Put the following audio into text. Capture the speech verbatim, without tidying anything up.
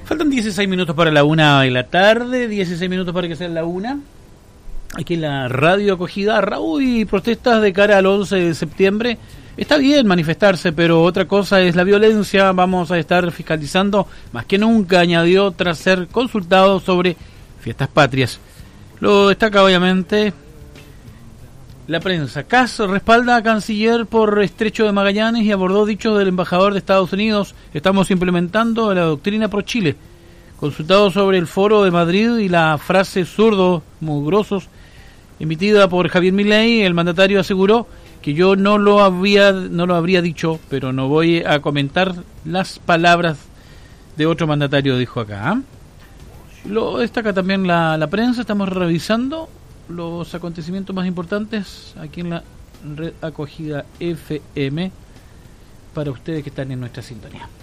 Faltan dieciséis minutos para la una de la tarde, dieciséis minutos para que sea la una. Aquí en la radio acogida, Raúl, y protestas de cara al once de septiembre. Está bien manifestarse, pero otra cosa es la violencia. Vamos a estar fiscalizando más que nunca, añadió, tras ser consultado sobre fiestas patrias. Lo destaca obviamente la prensa. Kass respalda a canciller por Estrecho de Magallanes y abordó dichos del embajador de Estados Unidos. Estamos implementando la doctrina pro Chile. Consultado sobre el foro de Madrid y la frase zurdos, mugrosos, emitida por Javier Milei, el mandatario aseguró que yo no lo había, no lo habría dicho, pero no voy a comentar las palabras de otro mandatario, dijo acá. ¿eh? Lo destaca también la, la prensa. Estamos revisando los acontecimientos más importantes aquí en la red acogida F M para ustedes que están en nuestra sintonía.